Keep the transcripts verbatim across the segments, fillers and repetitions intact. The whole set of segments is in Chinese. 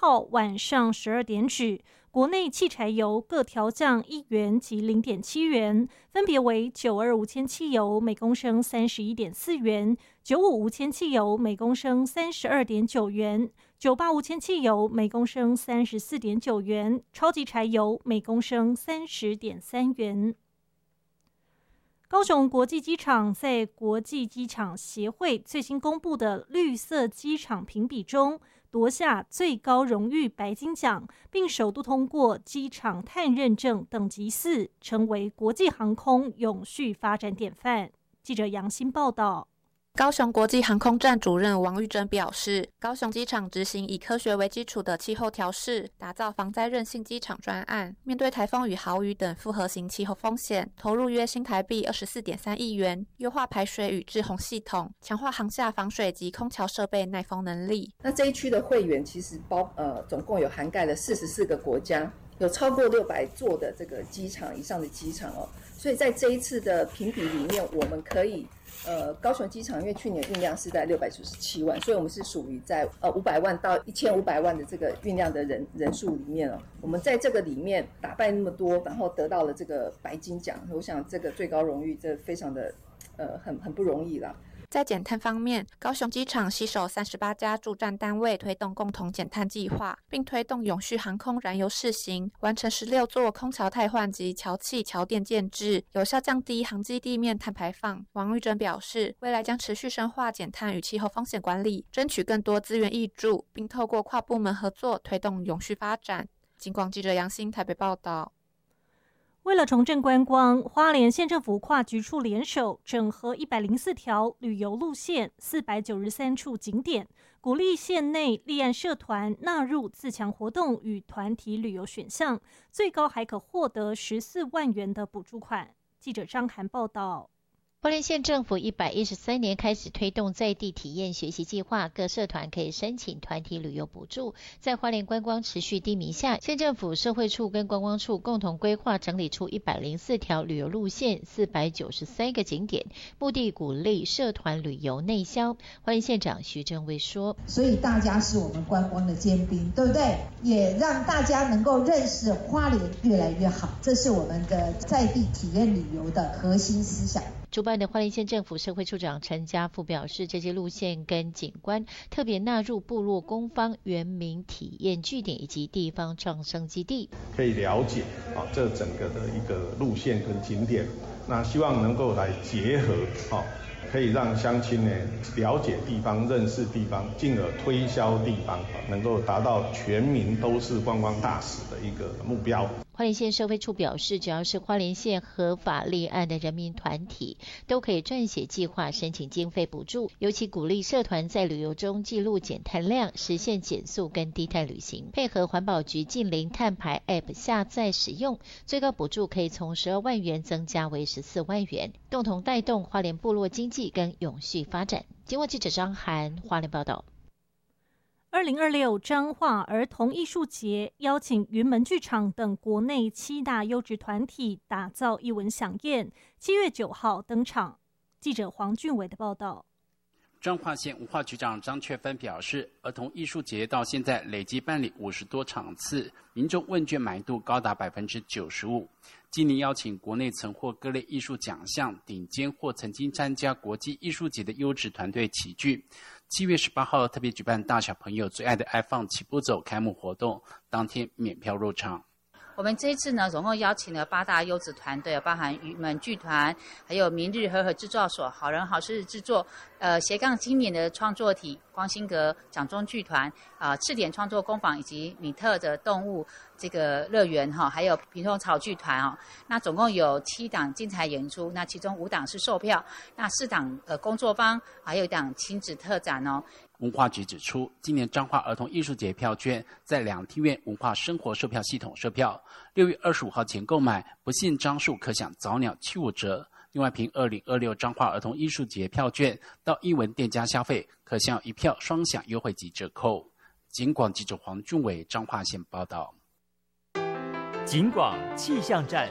号晚上十二点止，国内汽柴油各调降一元及零点七元，分别为九二无铅汽油每公升三十一点四元，九五无铅汽油每公升三十二点九元，九八无铅汽油每公升三十四点九元，超级柴油每公升三十点三元。高雄国际机场在国际机场协会最新公布的绿色机场评比中夺下最高荣誉白金奖，并首度通过机场碳认证等级四，成为国际航空永续发展典范。记者杨欣报道。 高雄国际航空站主任王玉珍表示，高雄机场执行以科学为基础的气候调试，打造防灾韧性机场专案，面对台风与豪雨等复合型气候风险，投入约新台币 二十四点三亿元，优化排水与滞洪系统，强化航下防水及空桥设备耐风能力。 那这一区的会员其实包呃总共有涵盖了四十四个国家，有超过六百座的这个机场以上的机场哦，所以在这一次的评比里面，我们可以。呃，高雄机场因为去年运量是在六百九十七万，所以我们是属于在呃五百万到一千五百万的这个运量的人人数里面哦，我们在这个里面打败那么多，然后得到了这个白金奖，我想这个最高荣誉，这非常的呃很很不容易啦。 在减碳方面，高雄机场携手三十八家驻站单位推动共同减碳计划，并推动永续航空燃油试行，完成十六座空桥汰换及桥气桥电建制，有效降低航机地面碳排放。王玉珍表示，未来将持续深化减碳与气候风险管理，争取更多资源挹注，并透过跨部门合作推动永续发展。警广记者杨欣台北报道。 为了重振观光，花莲县政府跨局处联手，整合一百零四条旅游路线、四百九十三处景点，鼓励县内立案社团纳入自强活动与团体旅游选项，最高还可获得十四万元的补助款。记者张涵报道。 花莲县政府一百一十三年开始推动在地体验学习计划，各社团可以申请团体旅游补助。在花莲观光持续低迷下，县政府社会处跟观光处共同规划整理出一百零四条旅游路线、四百九十三个景点，目的鼓励社团旅游内销。花莲县长徐正伟说：“ 所以大家是我们观光的尖兵，对不对？也让大家能够认识花莲越来越好，这是我们的在地体验旅游的核心思想。” 主办的花莲县政府社会处长陈家富表示，这些路线跟景观特别纳入部落工坊原民体验据点以及地方创生基地， 可以了解啊这整个的一个路线跟景点，那希望能够来结合啊，可以让乡亲呢了解地方、认识地方，进而推销地方，能够达到全民都是观光大使的一个目标。 花莲县社会处表示，只要是花莲县合法立案的人民团体，都可以撰写计划申请经费补助，尤其鼓励社团在旅游中记录减碳量，实现减速跟低碳旅行，配合环保局近零碳排 App 下载使用，最高补助可以从十二万元增加为十四万元，共同带动花莲部落经济跟永续发展。经过记者张涵花莲报道。 二零二六彰化儿童艺术节邀请云门剧场等国内七大优质团体打造艺文飨宴，七月九号登场。记者黄俊伟的报道。 彰化县文化局长张雀芬表示，儿童艺术节到现在累计办理五十多场次，民众问卷满意度高达百分之九十五。今年邀请国内曾获各类艺术奖项顶尖或曾经参加国际艺术节的优质团队齐聚。七月十八号特别举办大小朋友最爱的爱放起步走开幕活动，当天免票入场。 我们这一次呢，总共邀请了八大优质团队，包含云门剧团，还有明日和合制作所、好人好事制作，呃斜杠青年的创作体光兴阁掌中剧团，啊、呃、赤点创作工坊以及米特的动物这个乐园哈，还有屏东草剧团哦。那总共有七档精彩演出，那其中五档是售票，那四档呃工作坊，还有一档亲子特展哦。 文化局指出，今年彰化儿童艺术节票券在两厅院文化生活售票系统售票，六月二十五号前购买，不限张数可享早鸟七五折。另外，凭二零二六彰化儿童艺术节票券到艺文店家消费，可享一票双享优惠及折扣。警广记者黄俊伟彰化县报道。 警广气象站。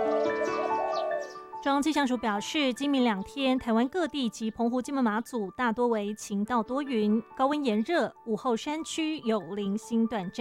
中央气象署表示，今明两天，台湾各地及澎湖、金门、马祖大多为晴到多云，高温炎热，午后山区有零星短暂